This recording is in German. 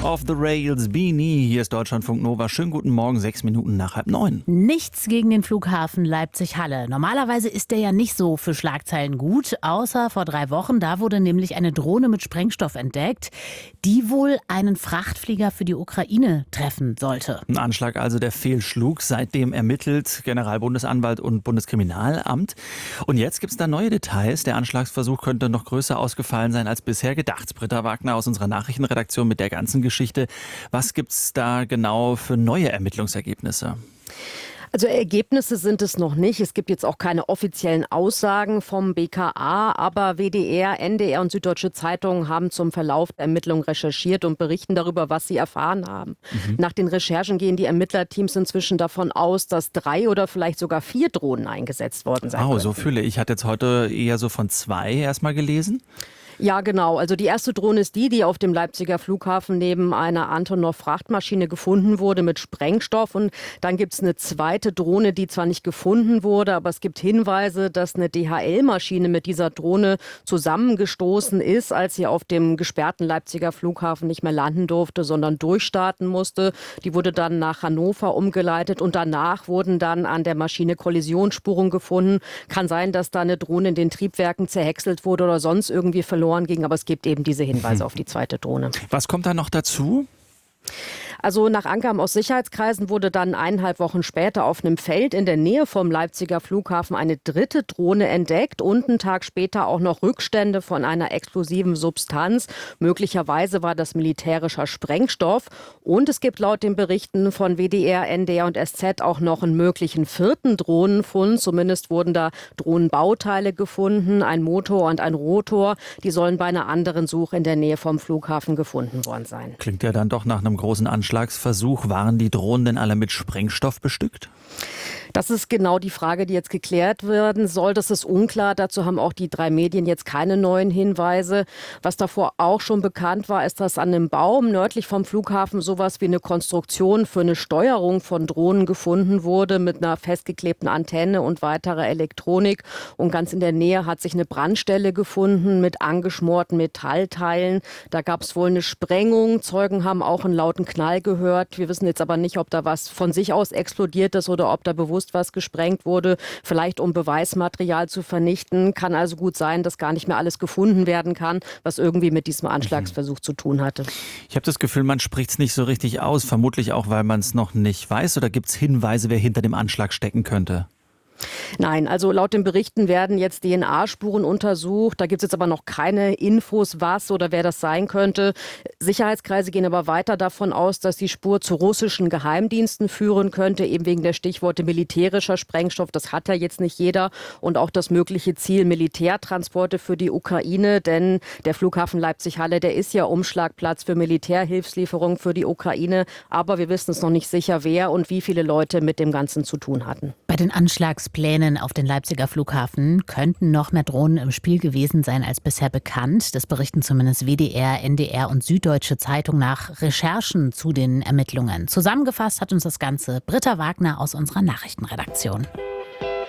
Off the Rails, Beanie. Hier ist Deutschlandfunk Nova. Schönen guten Morgen, 6 Minuten nach 8:30. Nichts gegen den Flughafen Leipzig-Halle. Normalerweise ist der ja nicht so für Schlagzeilen gut, außer vor 3 Wochen. Da wurde nämlich eine Drohne mit Sprengstoff entdeckt, die wohl einen Frachtflieger für die Ukraine treffen sollte. Ein Anschlag also, der fehlschlug. Seitdem ermittelt Generalbundesanwalt und Bundeskriminalamt. Und jetzt gibt es da neue Details. Der Anschlagsversuch könnte noch größer ausgefallen sein als bisher gedacht. Britta Wagner aus unserer Nachrichtenredaktion mit der ganzen Geschichte. Was gibt es da genau für neue Ermittlungsergebnisse? Also Ergebnisse sind es noch nicht. Es gibt jetzt auch keine offiziellen Aussagen vom BKA, aber WDR, NDR und Süddeutsche Zeitung haben zum Verlauf der Ermittlungen recherchiert und berichten darüber, was sie erfahren haben. Nach den Recherchen gehen die Ermittlerteams inzwischen davon aus, dass 3 oder vielleicht sogar 4 Drohnen eingesetzt worden sein könnten. So viele. Ich hatte jetzt heute eher so von 2 erstmal gelesen. Ja, genau. Also die erste Drohne ist die auf dem Leipziger Flughafen neben einer Antonov-Frachtmaschine gefunden wurde mit Sprengstoff. Und dann gibt es eine zweite Drohne, die zwar nicht gefunden wurde, aber es gibt Hinweise, dass eine DHL-Maschine mit dieser Drohne zusammengestoßen ist, als sie auf dem gesperrten Leipziger Flughafen nicht mehr landen durfte, sondern durchstarten musste. Die wurde dann nach Hannover umgeleitet und danach wurden dann an der Maschine Kollisionsspuren gefunden. Kann sein, dass da eine Drohne in den Triebwerken zerhäckselt wurde oder sonst irgendwie verloren ging, aber es gibt eben diese Hinweise auf die zweite Drohne. Was kommt da noch dazu? Also nach Angaben aus Sicherheitskreisen wurde dann 1,5 Wochen später auf einem Feld in der Nähe vom Leipziger Flughafen eine dritte Drohne entdeckt und einen Tag später auch noch Rückstände von einer explosiven Substanz. Möglicherweise war das militärischer Sprengstoff. Und es gibt laut den Berichten von WDR, NDR und SZ auch noch einen möglichen 4. Drohnenfund. Zumindest wurden da Drohnenbauteile gefunden, ein Motor und ein Rotor. Die sollen bei einer anderen Suche in der Nähe vom Flughafen gefunden worden sein. Klingt ja dann doch nach einem großen Anschlagsversuch. Waren die Drohnen denn alle mit Sprengstoff bestückt? Das ist genau die Frage, die jetzt geklärt werden soll. Das ist unklar. Dazu haben auch die 3 Medien jetzt keine neuen Hinweise. Was davor auch schon bekannt war, ist, dass an einem Baum nördlich vom Flughafen sowas wie eine Konstruktion für eine Steuerung von Drohnen gefunden wurde mit einer festgeklebten Antenne und weiterer Elektronik. Und ganz in der Nähe hat sich eine Brandstelle gefunden mit angeschmorten Metallteilen. Da gab es wohl eine Sprengung. Zeugen haben auch einen lauten Knall gehört. Wir wissen jetzt aber nicht, ob da was von sich aus explodiert ist oder ob da bewusst was gesprengt wurde, vielleicht um Beweismaterial zu vernichten. Kann also gut sein, dass gar nicht mehr alles gefunden werden kann, was irgendwie mit diesem Anschlagsversuch zu tun hatte. Ich habe das Gefühl, man spricht es nicht so richtig aus, vermutlich auch, weil man es noch nicht weiß. Oder gibt es Hinweise, wer hinter dem Anschlag stecken könnte? Nein, also laut den Berichten werden jetzt DNA-Spuren untersucht. Da gibt es jetzt aber noch keine Infos, was oder wer das sein könnte. Sicherheitskreise gehen aber weiter davon aus, dass die Spur zu russischen Geheimdiensten führen könnte, eben wegen der Stichworte militärischer Sprengstoff. Das hat ja jetzt nicht jeder. Und auch das mögliche Ziel Militärtransporte für die Ukraine. Denn der Flughafen Leipzig-Halle, der ist ja Umschlagplatz für Militärhilfslieferungen für die Ukraine. Aber wir wissen es noch nicht sicher, wer und wie viele Leute mit dem Ganzen zu tun hatten. Bei den Anschlagsplänen auf den Leipziger Flughafen könnten noch mehr Drohnen im Spiel gewesen sein als bisher bekannt. Das berichten zumindest WDR, NDR und Süddeutsche Zeitung nach Recherchen zu den Ermittlungen. Zusammengefasst hat uns das Ganze Britta Wagner aus unserer Nachrichtenredaktion.